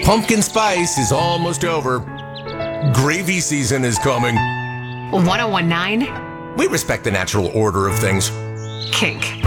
Pumpkin spice is almost over. Gravy season is coming. 1019? We respect the natural order of things. Kink.